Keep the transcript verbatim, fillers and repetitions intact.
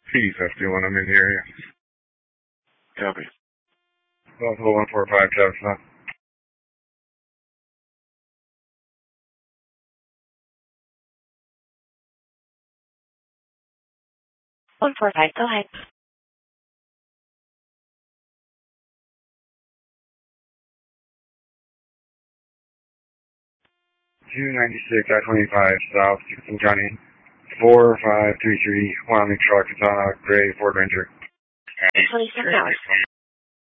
Peace, F D one, I'm in the area. Copy. Buffalo one four five, Travis. one four five, go ahead. two ninety-six, I twenty-five, South, Houston County, four five three three, Wyoming truck, it's on a gray Ford Ranger. twenty-seven hours.